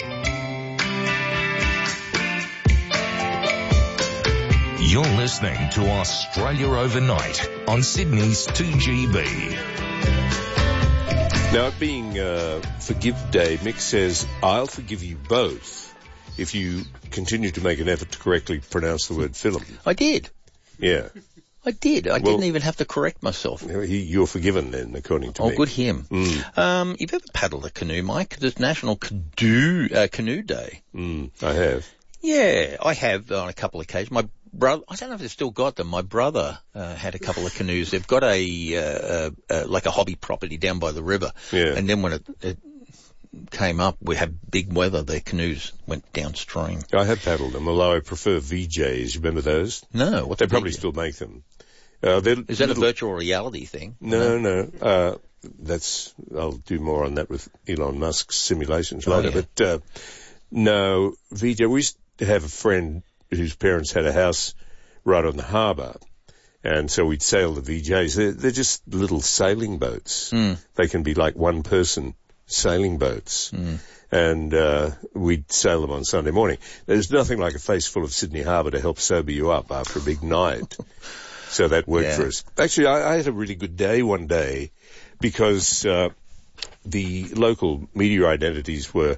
You're listening to Australia Overnight on Sydney's 2GB. Now, it being Forgive Day, Mick says, I'll forgive you both if you continue to make an effort to correctly pronounce the word film. I did. Yeah. I did. I didn't even have to correct myself. You're forgiven then, according to me. Oh, good him. You've ever paddled a canoe, Mike? It's National Canoe Day. I have. Yeah, I have on a couple of occasions. My brother, I don't know if they've still got them. My brother had a couple of canoes. They've got like a hobby property down by the river. Yeah. And then when it came up, we had big weather, their canoes went downstream. I have paddled them, although I prefer VJs. Remember those? No. They probably still make them. Is that a virtual reality thing? No. I'll do more on that with Elon Musk's simulations later. Yeah. But, no, VJ, we used to have a friend whose parents had a house right on the harbour. And so we'd sail the VJs. They're just little sailing boats. They can be like one person sailing boats. And we'd sail them on Sunday morning. There's nothing like a face full of Sydney Harbour to help sober you up after a big night. So that worked for us. Actually, I had a really good day one day because the local media identities were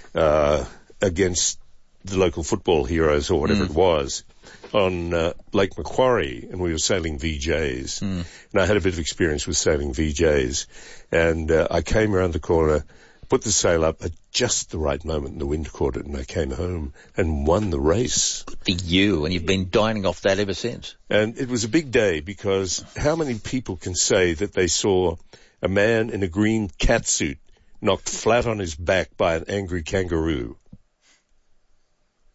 against the local football heroes or whatever it was on Lake Macquarie, and we were sailing VJs. And I had a bit of experience with sailing VJs. And I came around the corner, put the sail up at just the right moment, and the wind caught it, and I came home and won the race. Good for you, and you've been dining off that ever since. And it was a big day because how many people can say that they saw a man in a green catsuit knocked flat on his back by an angry kangaroo?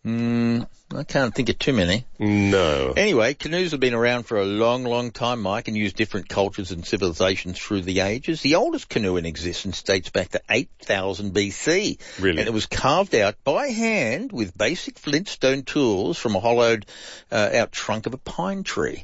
I can't think of too many. No. Anyway, canoes have been around for a long, long time, Mike, and used different cultures and civilizations through the ages. The oldest canoe in existence dates back to 8,000 BC. Really? And it was carved out by hand with basic flintstone tools from a hollowed out trunk of a pine tree.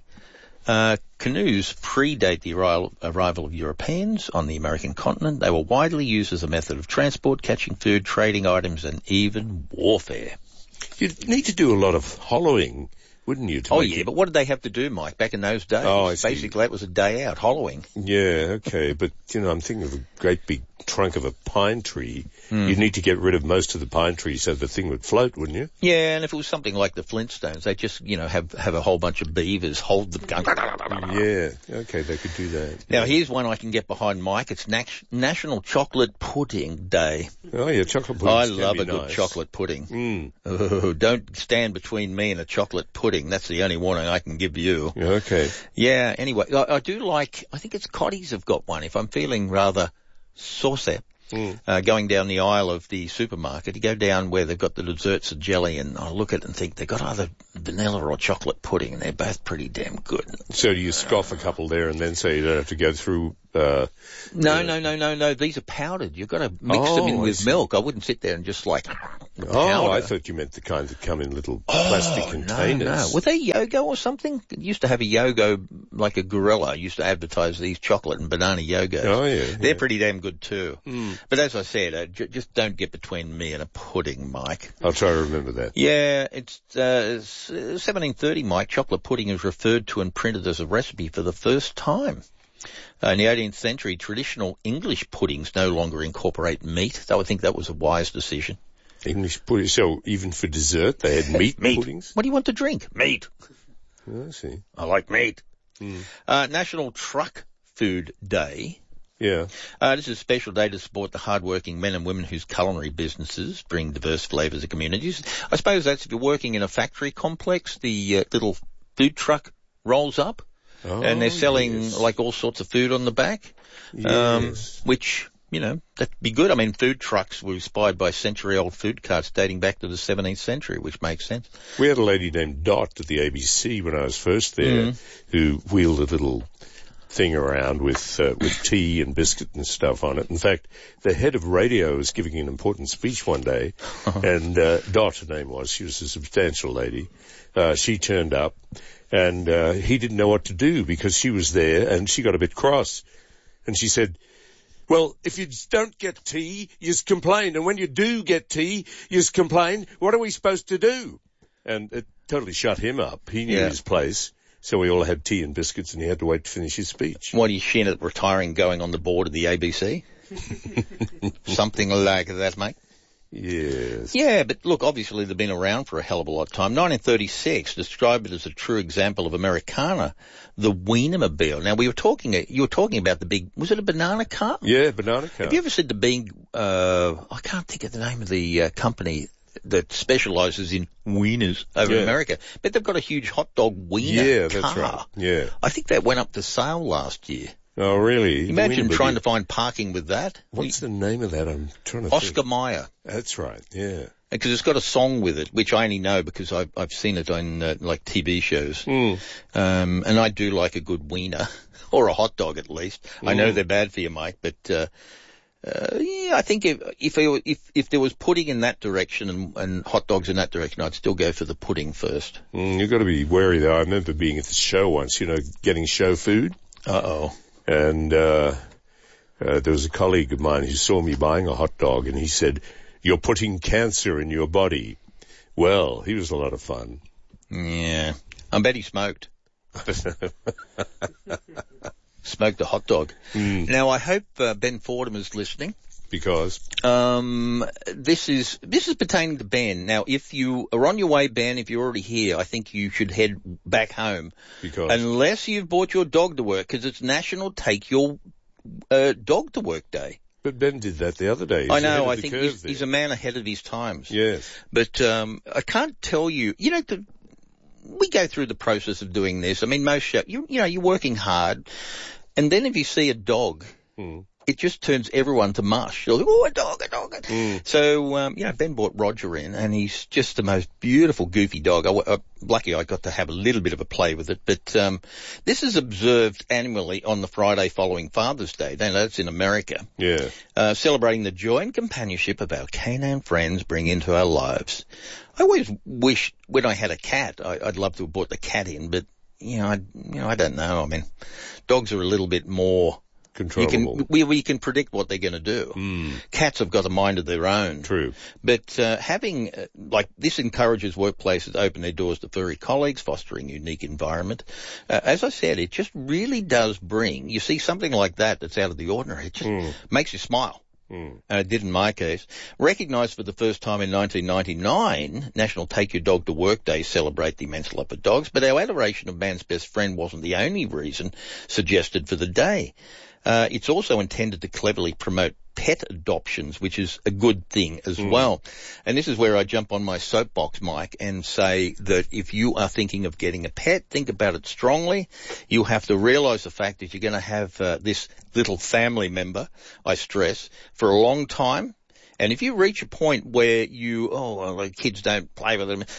Canoes predate the arrival of Europeans on the American continent. They were widely used as a method of transport, catching food, trading items, and even warfare. You'd need to do a lot of hollowing, wouldn't you? But what did they have to do, Mike, back in those days? Oh, I see. Basically, that was a day out, hollowing. Yeah, okay. But, I'm thinking of a great big trunk of a pine tree. You'd need to get rid of most of the pine tree so the thing would float, wouldn't you? Yeah, and if it was something like the Flintstones, they just, have a whole bunch of beavers hold them going. Yeah, okay, they could do that. Now, here's one I can get behind, Mike. It's National Chocolate Pudding Day. Oh, yeah, chocolate pudding. I love a good chocolate pudding. Oh, don't stand between me and a chocolate pudding. That's the only warning I can give you. Okay. Yeah, anyway, I do I think it's Cotties have got one. If I'm feeling rather saucy, going down the aisle of the supermarket, you go down where they've got the desserts of jelly, and I look at it and think they've got either vanilla or chocolate pudding, and they're both pretty damn good. So do you scoff a couple there and then say you don't have to go through... No. These are powdered. You've got to mix them in with milk. I wouldn't sit there and just powder. I thought you meant the kinds that come in little plastic containers. No. Were they Yogo or something? It used to have a Yogo, like a gorilla, used to advertise these chocolate and banana Yogos. Oh, yeah. They're pretty damn good too. But as I said, just don't get between me and a pudding, Mike. I'll try to remember that. Yeah, it's 1730, Mike. Chocolate pudding is referred to and printed as a recipe for the first time. In the 18th century, traditional English puddings no longer incorporate meat. So I think that was a wise decision. English pudding. So even for dessert, they had meat puddings? What do you want to drink? Meat. I see. I like meat. National Truck Food Day. Yeah. This is a special day to support the hard-working men and women whose culinary businesses bring diverse flavours to communities. I suppose that's if you're working in a factory complex, the little food truck rolls up. And they're selling like all sorts of food on the back, which, that'd be good. I mean, food trucks were inspired by century-old food carts dating back to the 17th century, which makes sense. We had a lady named Dot at the ABC when I was first there who wheeled a little thing around with tea and biscuit and stuff on it. In fact, the head of radio was giving an important speech one day, and Dot, her name was, she was a substantial lady. She turned up. And he didn't know what to do because she was there and she got a bit cross. And she said, well, if you don't get tea, you just complain. And when you do get tea, you just complain. What are we supposed to do? And it totally shut him up. He knew his place. So we all had tea and biscuits and he had to wait to finish his speech. What, is she ended up retiring, going on the board of the ABC? Something like that, mate. Yes. Yeah, but look, obviously they've been around for a hell of a lot of time. 1936 described it as a true example of Americana, the Wienermobile. Now you were talking about the big, was it a banana car? Yeah, banana car. Have you ever seen the big, I can't think of the name of the company that specialises in wieners over in America, but they've got a huge hot dog wiener car. That's right. Yeah. I think that went up for sale last year. Oh, really? Imagine trying to find parking with that. What's the name of that? I'm trying to think. Oscar Mayer. That's right, yeah. Because it's got a song with it, which I only know because I've seen it on, like, TV shows. And I do like a good wiener, or a hot dog at least. I know they're bad for you, Mike, but, I think if there was pudding in that direction and hot dogs in that direction, I'd still go for the pudding first. You've got to be wary, though. I remember being at the show once, getting show food. Uh-oh. And there was a colleague of mine who saw me buying a hot dog, and he said, "You're putting cancer in your body." Well, he was a lot of fun. Yeah. I bet he smoked. Smoked a hot dog. Now, I hope Ben Fordham is listening. Because? This is pertaining to Ben. Now, if you are on your way, Ben, if you're already here, I think you should head back home. Because? Unless you've brought your dog to work, because it's National Take Your Dog to Work Day. But Ben did that the other day. I know. I think he's a man ahead of his times. Yes. But I can't tell you. We go through the process of doing this. I mean, most shows, you're working hard, and then if you see a dog it just turns everyone to mush. You're like, oh, a dog. So, Ben brought Roger in, and he's just the most beautiful, goofy dog. Lucky I got to have a little bit of a play with it, but this is observed annually on the Friday following Father's Day. That's in America. Yeah. Celebrating the joy and companionship of our canine friends bring into our lives. I always wish when I had a cat, I'd love to have brought the cat in, but, I don't know. I mean, dogs are a little bit more controllable. We can predict what they're going to do. Cats have got a mind of their own. True. But having, this encourages workplaces to open their doors to furry colleagues, fostering a unique environment. As I said, it just really does bring, you see something like that's out of the ordinary, it just makes you smile. And it did in my case. Recognised for the first time in 1999, National Take Your Dog to Work Day celebrate the immense love of dogs, but our adoration of man's best friend wasn't the only reason suggested for the day. It's also intended to cleverly promote pet adoptions, which is a good thing as well. And this is where I jump on my soapbox, Mike, and say that if you are thinking of getting a pet, think about it strongly. You have to realise the fact that you're going to have this little family member, I stress, for a long time. And if you reach a point where kids don't play with them,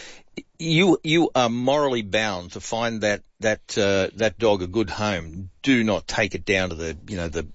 you are morally bound to find that dog a good home. Do not take it down to the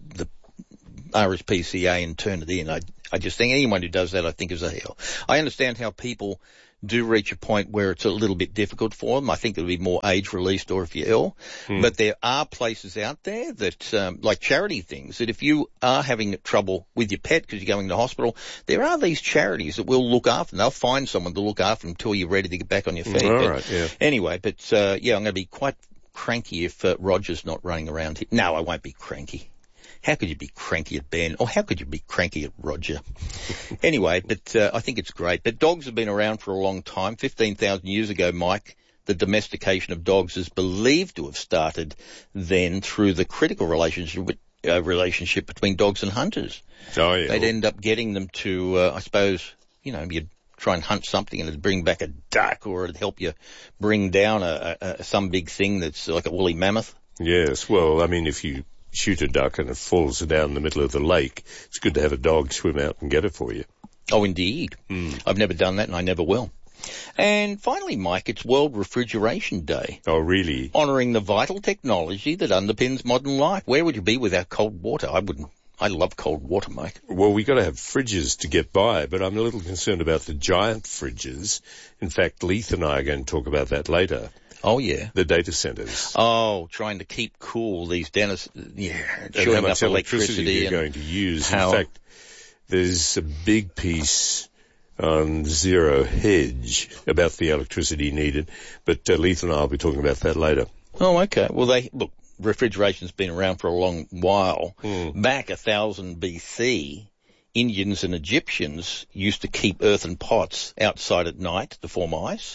RSPCA and turn it in. I just think anyone who does that, I think, is a hell. I understand how people do reach a point where it's a little bit difficult for them. I think it'll be more age-released or if you're ill. But there are places out there that, like charity things, that if you are having trouble with your pet because you're going to hospital, there are these charities that will look after them. They'll find someone to look after them until you're ready to get back on your feet. Anyway, I'm going to be quite cranky if Roger's not running around here. No, I won't be cranky. How could you be cranky at Ben? Or how could you be cranky at Roger? Anyway, but I think it's great. But dogs have been around for a long time. 15,000 years ago, Mike, the domestication of dogs is believed to have started then through the critical relationship between dogs and hunters. Oh, yeah. They'd end up getting them to, you'd try and hunt something and it'd bring back a duck, or it'd help you bring down some big thing that's like a woolly mammoth. Yes, well, I mean, if you shoot a duck and it falls down the middle of the lake, it's good to have a dog swim out and get it for you. Oh, indeed. I've never done that and I never will. And finally, Mike, it's World Refrigeration Day. Oh, really? Honouring the vital technology that underpins modern life. Where would you be without cold water? I love cold water, Mike. Well, we got to have fridges to get by, but I'm a little concerned about the giant fridges. In fact, Leith and I are going to talk about that later. Oh, yeah. The data centres. Oh, trying to keep cool these dentists. Yeah. And how much electricity you're going to use. In fact, there's a big piece on Zero Hedge about the electricity needed, but Leith and I will be talking about that later. Oh, okay. Well, refrigeration's been around for a long while. Back 1000 BC, Indians and Egyptians used to keep earthen pots outside at night to form ice.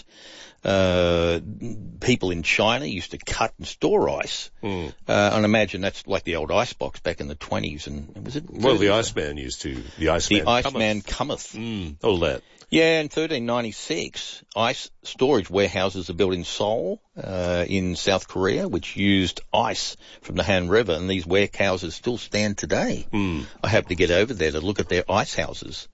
People in China used to cut and store ice. And imagine that's like the old icebox back in the 20s. And was it? Well, the Iceman used to. The Iceman cometh. All that. Yeah, in 1396, ice storage warehouses are built in Seoul, in South Korea, which used ice from the Han River, and these warehouses still stand today. I hope to get over there to look at their ice houses.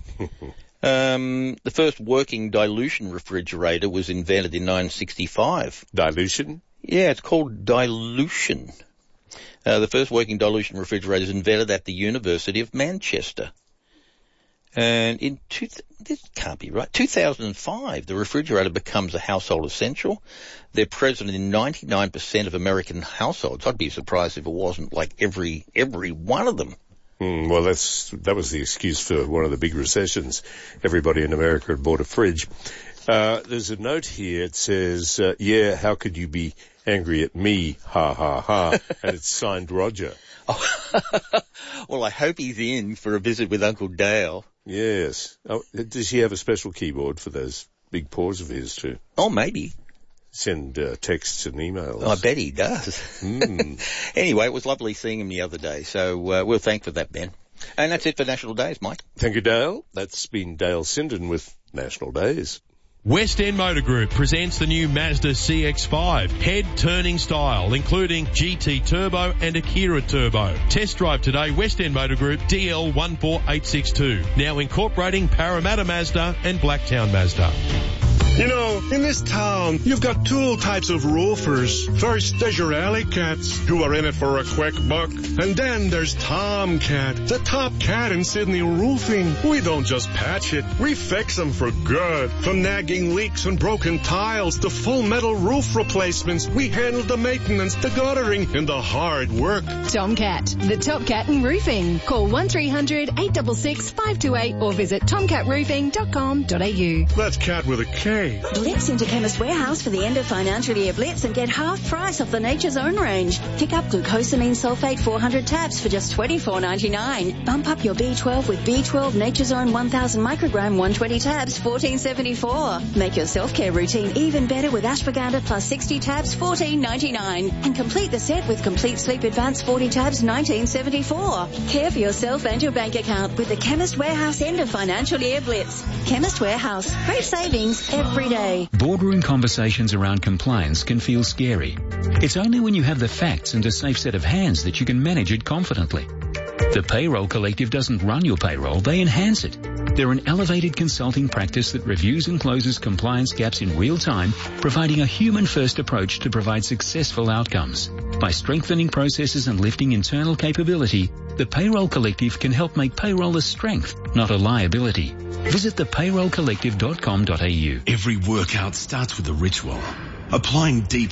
The first working dilution refrigerator was invented in 1965. Dilution? Yeah, it's called dilution. The first working dilution refrigerator was invented at the University of Manchester. And in this can't be right. 2005, the refrigerator becomes a household essential. They're present in 99% of American households. I'd be surprised if it wasn't like every one of them. Well, that was the excuse for one of the big recessions. Everybody in America had bought a fridge. There's a note here. It says, how could you be angry at me? Ha, ha, ha. And it's signed Roger. Well, I hope he's in for a visit with Uncle Dale. Yes. Oh, does he have a special keyboard for those big paws of his too? Oh, maybe. Send texts and emails. I bet he does. Anyway, it was lovely seeing him the other day, so we'll thank for that, Ben. And that's it for National Days, Mike. Thank you, Dale. That's been Dale Sinden with National Days. West End Motor Group presents the new Mazda CX-5 head-turning style, including GT Turbo and Akira Turbo. Test drive today, West End Motor Group, DL 14862. Now incorporating Parramatta Mazda and Blacktown Mazda. You know, in this town, you've got two types of roofers. First, there's your alley cats, who are in it for a quick buck. And then there's Tomcat, the top cat in Sydney roofing. We don't just patch it, we fix them for good. From nagging leaks and broken tiles to full metal roof replacements, we handle the maintenance, the guttering, and the hard work. Tomcat, the top cat in roofing. Call 1300 866 528 or visit tomcatroofing.com.au. That's cat with a K. Blitz into Chemist Warehouse for the end of financial year blitz and get half price off the Nature's Own range. Pick up glucosamine sulfate 400 tabs for just $24.99. Bump up your B12 with B12 Nature's Own 1000 microgram 120 tabs, $14.74. Make your self-care routine even better with ashwagandha plus 60 tabs, $14.99. And complete the set with Complete Sleep Advanced 40 tabs, $19.74. Care for yourself and your bank account with the Chemist Warehouse end of financial year blitz. Chemist Warehouse. Great savings every day. Boardroom conversations around compliance can feel scary. It's only when you have the facts and a safe set of hands that you can manage it confidently. The Payroll Collective doesn't run your payroll, they enhance it. They're an elevated consulting practice that reviews and closes compliance gaps in real time, providing a human-first approach to provide successful outcomes. By strengthening processes and lifting internal capability, the Payroll Collective can help make payroll a strength, not a liability. Visit thepayrollcollective.com.au. Every workout starts with a ritual. Applying deep